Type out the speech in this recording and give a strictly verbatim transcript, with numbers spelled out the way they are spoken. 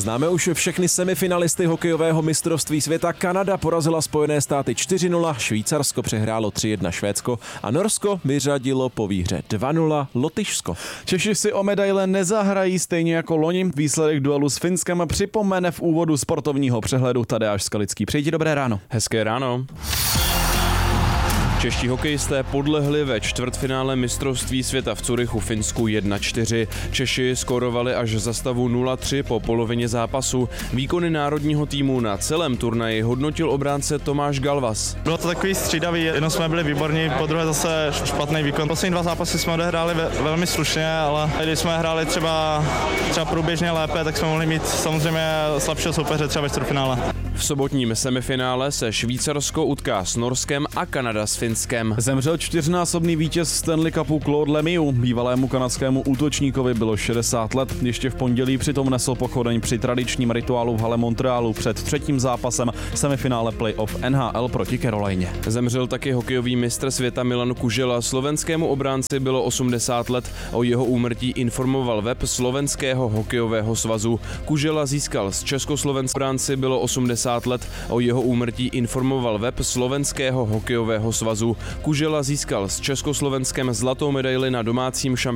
Známe už všechny semifinalisty hokejového mistrovství světa. Kanada porazila Spojené státy čtyři nula, Švýcarsko přehrálo tři jedna Švédsko a Norsko vyřadilo po výhře dva nula Lotyšsko. Češi si o medaile nezahrají stejně jako loni. Výsledek duelu s Finskem připomene v úvodu sportovního přehledu Tadeáš Skalický. Přeji ti dobré ráno. Hezké ráno. Čeští hokejisté podlehli ve čtvrtfinále mistrovství světa v Curychu Finsku jedna čtyři. Češi skorovali až za stavu nula tři po polovině zápasu. Výkony národního týmu na celém turnaji hodnotil obránce Tomáš Galvas. Bylo to takový střídavý, jednou jsme byli výborní, po druhé zase špatný výkon. Poslední dva zápasy jsme odehráli ve, velmi slušně, ale když jsme hráli třeba, třeba průběžně lépe, tak jsme mohli mít samozřejmě slabšího soupeře třeba ve čtvrtfinále. V sobotním semifinále se Švýcarsko utká s Norskem a Kanada s Finskem. Zemřel čtyřnásobný vítěz Stanley Cupu Claude Lemieux. Bývalému kanadskému útočníkovi bylo šedesát let. Ještě v pondělí přitom nesl pochodeň při tradičním rituálu v hale Montrealu před třetím zápasem semifinále playoff N H L proti Carolině. Zemřel taky hokejový mistr světa Milan Kužela. Slovenskému obránci bylo osmdesát let. O jeho úmrtí informoval web Slovenského hokejového svazu. Kužela získal z československého obránci bylo osmdesát let. O jeho úmrtí informoval web Slovenského hokejového svazu. Kužela získal s Československem zlatou medaili na domácím šampionátu